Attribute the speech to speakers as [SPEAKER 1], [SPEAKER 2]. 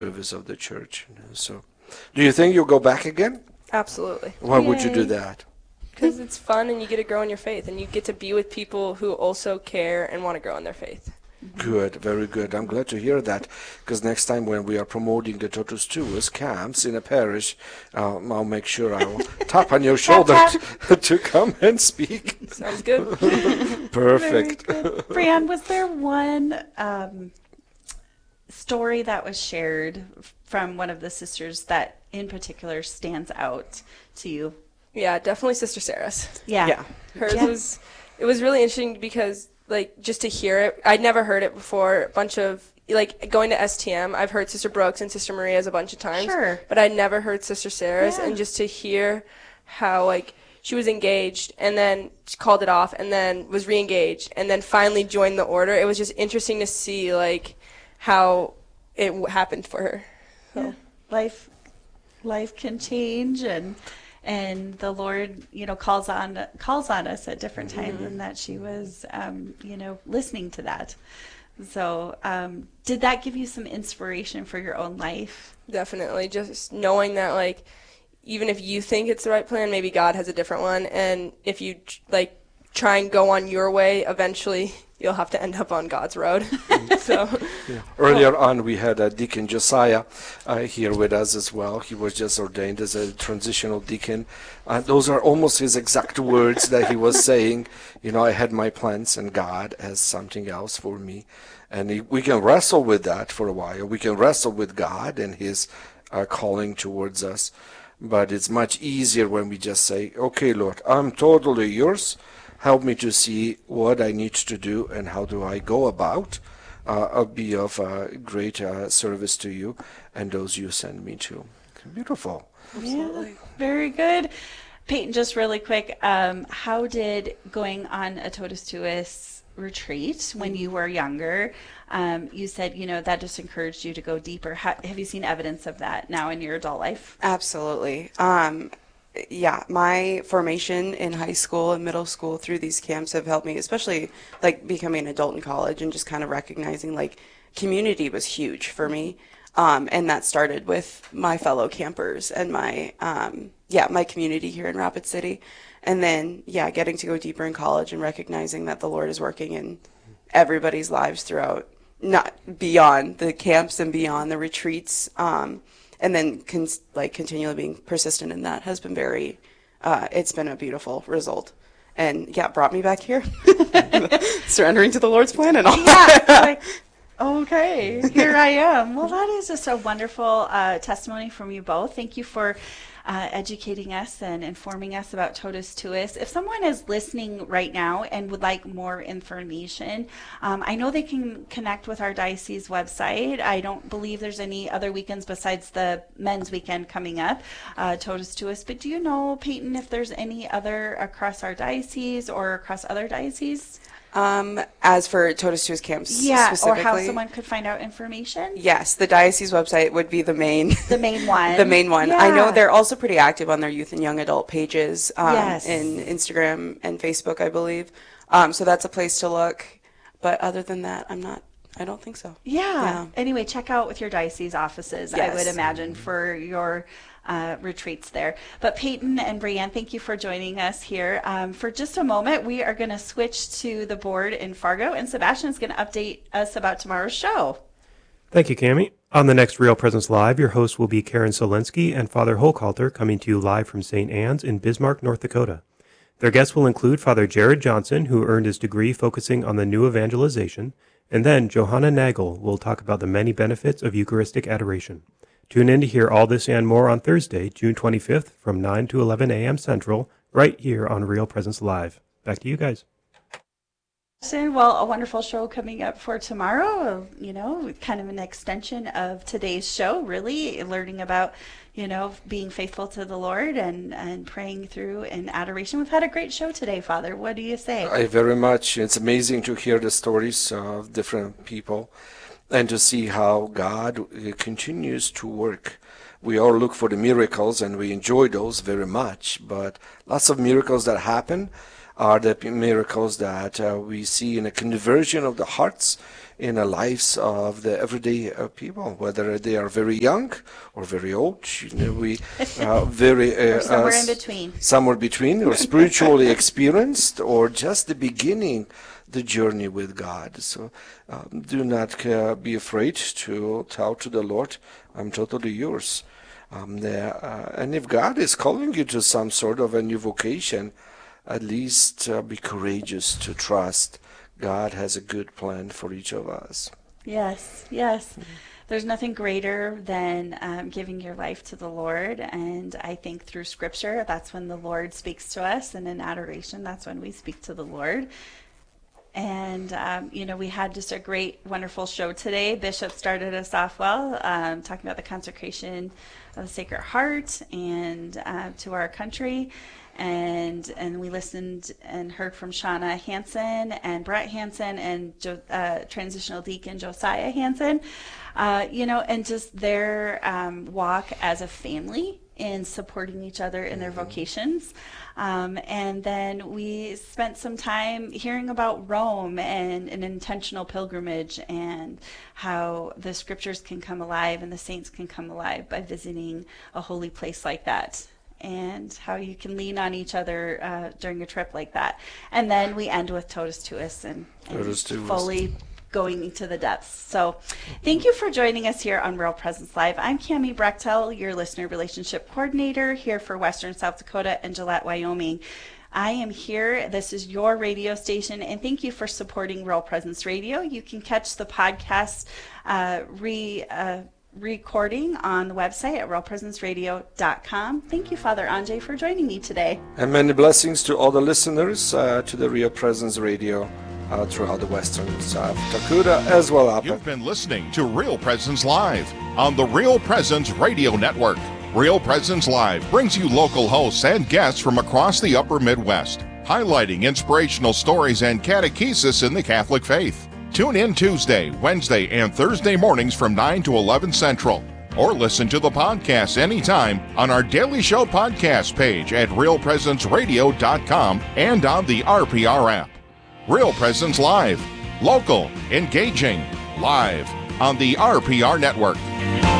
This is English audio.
[SPEAKER 1] service of the church. So, do you think you'll go back again?
[SPEAKER 2] Absolutely.
[SPEAKER 1] Why would you do
[SPEAKER 3] Yay.
[SPEAKER 1] that?
[SPEAKER 2] Because it's fun and you get to grow in your faith and you get to be with people who also care and want to grow in their faith.
[SPEAKER 1] Good, very good. I'm glad to hear that, because next time when we are promoting the Totus Tuus camps in a parish, I'll make sure I'll tap on your shoulder to come and speak.
[SPEAKER 2] Sounds good.
[SPEAKER 1] Perfect.
[SPEAKER 3] Very good. Brianne, was there one story that was shared from one of the sisters that in particular stands out to you?
[SPEAKER 2] Yeah, definitely Sister Sarah's.
[SPEAKER 3] Yeah.
[SPEAKER 2] Hers
[SPEAKER 3] Yeah.
[SPEAKER 2] it was really interesting because, like, just to hear it, I'd never heard it before. A bunch of, like, going to STM, I've heard Sister Brooks and Sister Maria's a bunch of times.
[SPEAKER 3] Sure.
[SPEAKER 2] But I'd never heard Sister Sarah's.
[SPEAKER 3] Yeah.
[SPEAKER 2] And just to hear how, like, she was engaged and then called it off and then was re-engaged and then finally joined the order. It was just interesting to see, like, how it happened for her. So.
[SPEAKER 3] Yeah. Life can change, and the Lord, calls on us at different times, and that she was, listening to that. So, did that give you some inspiration for your own life?
[SPEAKER 2] Definitely. Just knowing that, like, even if you think it's the right plan, maybe God has a different one. And if you, like, try and go on your way, eventually you'll have to end up on God's road. So.
[SPEAKER 1] Yeah. Earlier on, we had Deacon Josiah here with us as well. He was just ordained as a transitional deacon. Those are almost his exact words that he was saying. I had my plans, and God has something else for me. And we can wrestle with that for a while. We can wrestle with God and his calling towards us. But it's much easier when we just say, okay, Lord, I'm totally yours. Help me to see what I need to do and how do I go about. I'll be of great service to you and those you send me to. Beautiful.
[SPEAKER 2] Absolutely.
[SPEAKER 3] Yeah, very good. Peyton, just really quick, how did going on a Totus Tuus retreat when you were younger, you said, that just encouraged you to go deeper. Have you seen evidence of that now in your adult life?
[SPEAKER 4] Absolutely. Yeah, my formation in high school and middle school through these camps have helped me, especially like becoming an adult in college and just kind of recognizing like community was huge for me. And that started with my fellow campers and my community here in Rapid City. And then, getting to go deeper in college and recognizing that the Lord is working in everybody's lives throughout, not beyond the camps and beyond the retreats. And then continually being persistent in that has been it's been a beautiful result. And brought me back here, surrendering to the Lord's plan and all that.
[SPEAKER 3] Okay, here I am. Well, that is just a wonderful testimony from you both. Thank you for educating us and informing us about Totus Tuus. If someone is listening right now and would like more information, I know they can connect with our diocese website. I don't believe there's any other weekends besides the men's weekend coming up, Totus Tuus. But do you know, Peyton, if there's any other across our diocese or across other dioceses?
[SPEAKER 4] As for Totus Tuus camps specifically,
[SPEAKER 3] or how someone could find out information?
[SPEAKER 4] Yes, the diocese website would be the main
[SPEAKER 3] one.
[SPEAKER 4] the main one.
[SPEAKER 3] Yeah.
[SPEAKER 4] I know they're also pretty active on their youth and young adult pages
[SPEAKER 3] Yes.
[SPEAKER 4] in Instagram and Facebook, I believe. So that's a place to look. But other than that, I don't think so.
[SPEAKER 3] Yeah. Anyway, check out with your diocese offices, I would
[SPEAKER 4] Yes.
[SPEAKER 3] imagine, for your retreats there. But Peyton and Brianne, thank you for joining us here. For just a moment, we are going to switch to the board in Fargo, and Sebastian is going to update us about tomorrow's show.
[SPEAKER 5] Thank you, Cammie. On the next Real Presence Live, your hosts will be Karen Solinsky and Father Holkalter, coming to you live from St. Anne's in Bismarck, North Dakota. Their guests will include Father Jared Johnson, who earned his degree focusing on the new evangelization, and then Johanna Nagel will talk about the many benefits of Eucharistic adoration. Tune in to hear all this and more on Thursday, June 25th from 9 to 11 a.m. Central, right here on Real Presence Live. Back to you guys.
[SPEAKER 3] Well, a wonderful show coming up for tomorrow, kind of an extension of today's show, really learning about, being faithful to the Lord and praying through in adoration. We've had a great show today, Father. What do you say?
[SPEAKER 1] Very much. It's amazing to hear the stories of different people and to see how God continues to work. We all look for the miracles and we enjoy those very much, but lots of miracles that happen are the miracles that we see in a conversion of the hearts in the lives of the everyday people, whether they are very young or very old. We very
[SPEAKER 3] Or somewhere in between.
[SPEAKER 1] somewhere between, or spiritually experienced, or just the beginning the journey with God. So do not be afraid to tell to the Lord, I'm totally yours. And if God is calling you to some sort of a new vocation, at least be courageous to trust God has a good plan for each of us.
[SPEAKER 3] Yes, yes. There's nothing greater than giving your life to the Lord. And I think through Scripture, that's when the Lord speaks to us. And in adoration, that's when we speak to the Lord. And, we had just a great, wonderful show today. Bishop started us off well, talking about the consecration of the Sacred Heart and to our country. And we listened and heard from Shauna Hansen and Brett Hansen and transitional deacon Josiah Hansen, and just their walk as a family in supporting each other in their vocations. And then we spent some time hearing about Rome and an intentional pilgrimage and how the scriptures can come alive and the saints can come alive by visiting a holy place like that, and how you can lean on each other during a trip like that. And then we end with Totus Tuus and fully going into the depths. So thank you for joining us here on Real Presence Live. I'm Cami Brechtel, your listener relationship coordinator here for Western South Dakota and Gillette, Wyoming. I am here. This is your radio station, and thank you for supporting Real Presence Radio. You can catch the podcast recording on the website at realpresenceradio.com. Thank you, Father Anjay, for joining me today.
[SPEAKER 1] And many blessings to all the listeners to the Real Presence Radio throughout the Western South Dakota as well up.
[SPEAKER 6] You've been listening to Real Presence Live on the Real Presence Radio Network. Real Presence Live brings you local hosts and guests from across the upper Midwest, highlighting inspirational stories and catechesis in the Catholic faith. Tune in Tuesday, Wednesday, and Thursday mornings from 9 to 11 Central. Or listen to the podcast anytime on our Daily Show podcast page at realpresenceradio.com and on the RPR app. Real Presence Live. Local, engaging, live on the RPR Network.